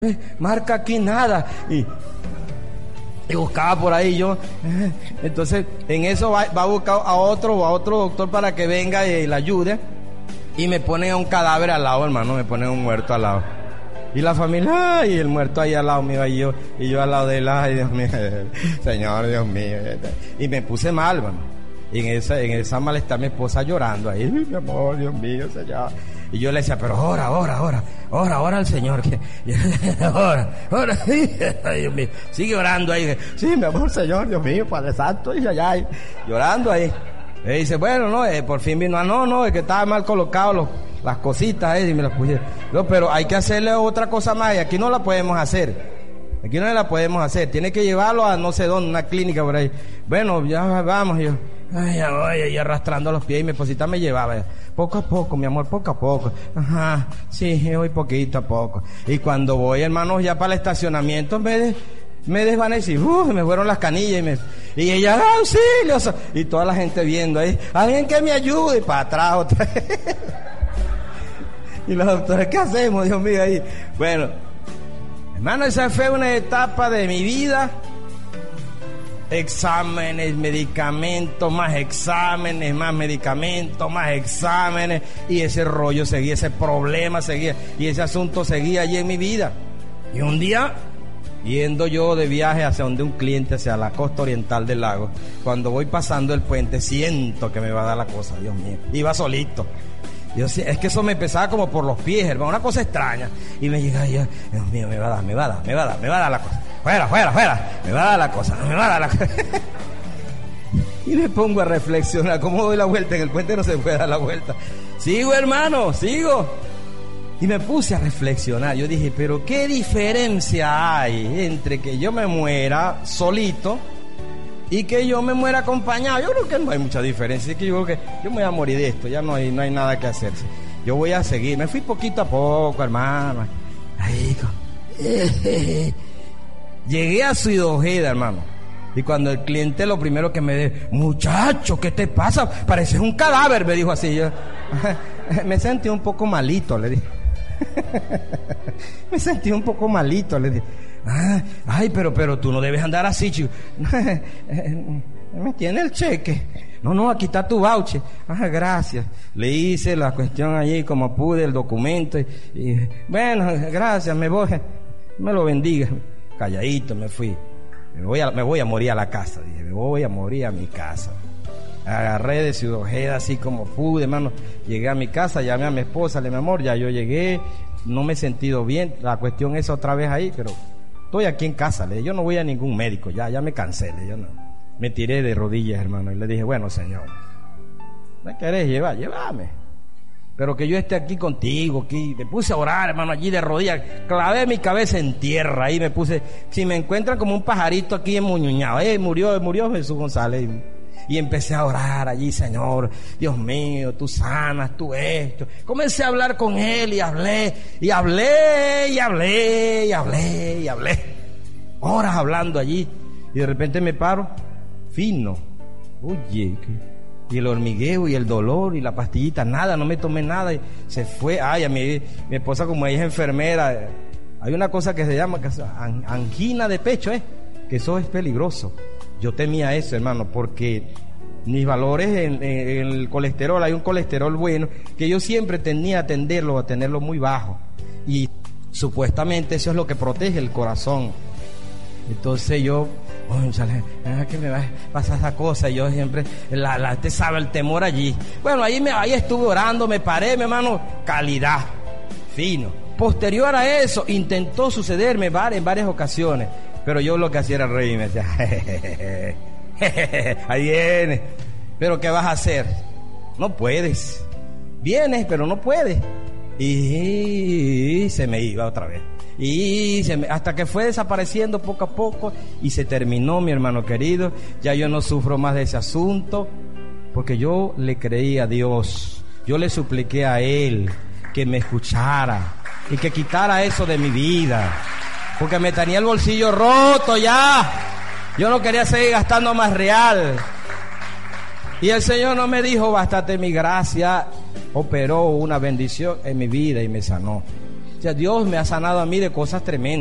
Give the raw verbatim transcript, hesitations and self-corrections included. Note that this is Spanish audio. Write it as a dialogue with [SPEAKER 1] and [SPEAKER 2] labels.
[SPEAKER 1] eh, marca aquí nada. Y, y buscaba por ahí yo. Eh, entonces, en eso va, va a buscar a otro o a otro doctor para que venga y, y le ayude. Y me ponen a un cadáver al lado, hermano, me ponen a un muerto al lado. Y la familia, ay, el muerto ahí al lado mío, y yo, y yo al lado de él, ay, Dios mío, Señor, Dios mío. Y me puse mal, hermano. Y en esa, en esa malestar mi esposa llorando ahí, mi amor, Dios mío, Señor. Y yo le decía, pero ora, ora, ora, ora, ora al Señor, que, ora, ora, ay, Dios mío. Sigue orando ahí, sí, mi amor, Señor, Dios mío, Padre Santo, y allá, y llorando ahí. Y dice, bueno, no, eh, por fin vino, ah, no, no, es que estaba mal colocado los, las cositas, eh, y me las puse. No, pero hay que hacerle otra cosa más, y aquí no la podemos hacer. Aquí no la podemos hacer, tiene que llevarlo a no sé dónde, una clínica por ahí. Bueno, ya vamos, y yo, ay, ya voy, y arrastrando los pies, y mi esposita me llevaba, poco a poco, mi amor, poco a poco. Ajá, sí, voy poquito a poco. Y cuando voy, hermanos, ya para el estacionamiento, me, de, me desvanecí, uh, me fueron las canillas, y me, y ella, auxilio, y toda la gente viendo ahí, alguien que me ayude, y para atrás otra vez. Y los doctores, ¿qué hacemos, Dios mío, ahí? Bueno, hermano, esa fue una etapa de mi vida. Exámenes, medicamentos, más exámenes, más medicamentos, más exámenes. Y ese rollo seguía, ese problema seguía, y ese asunto seguía allí en mi vida. Y un día, yendo yo de viaje hacia donde un cliente, hacia la costa oriental del lago, cuando voy pasando el puente, siento que me va a dar la cosa, Dios mío. Iba solito. Yo, es que eso me empezaba como por los pies, hermano, una cosa extraña. Y me llegaba yo, Dios mío, me va a dar, me va a dar, me va a dar, me va a dar la cosa. Fuera, fuera, fuera, me va a dar la cosa, me va a dar la cosa. Y me pongo a reflexionar, ¿cómo doy la vuelta? En el puente no se puede dar la vuelta. Sigo, hermano, sigo. Y me puse a reflexionar, yo dije, pero ¿qué diferencia hay entre que yo me muera solito y que yo me muera acompañado? Yo creo que no hay mucha diferencia. Es que yo creo que yo me voy a morir de esto. Ya no hay, no hay nada que hacerse. Yo voy a seguir. Me fui poquito a poco, hermano. Ahí, llegué a Ciudad Ojeda, hermano. Y cuando el cliente lo primero que me dijo, muchacho, ¿qué te pasa? Pareces un cadáver, me dijo así. Yo, me sentí un poco malito, le dije. Me sentí un poco malito, le dije. Ah, ay, pero, pero tú no debes andar así, chico. Me tiene el cheque. No, no, aquí está tu voucher. Ah, gracias. Le hice la cuestión allí como pude, el documento. Y, y bueno, gracias, me voy. Me lo bendiga. Calladito me fui. Me voy a, me voy a morir a la casa. Dije, me voy a morir a mi casa. Agarré de Ciudad Ojeda así como pude, hermano. Llegué a mi casa, llamé a mi esposa, le dije, mi amor, ya yo llegué. No me he sentido bien. La cuestión es otra vez ahí, pero estoy aquí en casa, le dije, yo no voy a ningún médico, ya, ya me cansé, le dije, yo no. Me tiré de rodillas, hermano, y le dije, bueno, Señor, ¿me querés llevar? Llévame. Pero que yo esté aquí contigo, aquí. Me puse a orar, hermano, allí de rodillas, clavé mi cabeza en tierra, ahí me puse, si me encuentran como un pajarito aquí enmuñuñado, eh, murió, murió Jesús González. Y empecé a orar allí, Señor, Dios mío, tú sanas, tú esto. Comencé a hablar con él y hablé, y hablé, y hablé, y hablé, y hablé. Horas hablando allí. Y de repente me paro, fino. Oye, ¿qué? Y el hormigueo y el dolor y la pastillita, nada, no me tomé nada. Y se fue. Ay, a mi, mi esposa, como ella es enfermera, hay una cosa que se llama que es angina de pecho, ¿eh? Que eso es peligroso. Yo temía eso, hermano, porque mis valores en, en el colesterol, hay un colesterol bueno, que yo siempre tenía a atenderlo, a tenerlo muy bajo. Y supuestamente eso es lo que protege el corazón. Entonces yo, oh, ¿qué me va a pasar esa cosa? Y yo siempre, la, la, te sabe el temor allí. Bueno, ahí, me, ahí estuve orando, me paré, mi hermano, calidad, fino. Posterior a eso, intentó sucederme varias, en varias ocasiones. Pero yo lo que hacía era reír y me decía, jejeje, jejeje, ahí viene. Pero ¿qué vas a hacer? No puedes. Vienes, pero no puedes. Y, y se me iba otra vez. Y se me, hasta que fue desapareciendo poco a poco y se terminó, mi hermano querido. Ya yo no sufro más de ese asunto, porque yo le creí a Dios. Yo le supliqué a Él que me escuchara y que quitara eso de mi vida. Porque me tenía el bolsillo roto ya. Yo no quería seguir gastando más real. Y el Señor no me dijo, bástate mi gracia. Operó una bendición en mi vida y me sanó. O sea, Dios me ha sanado a mí de cosas tremendas.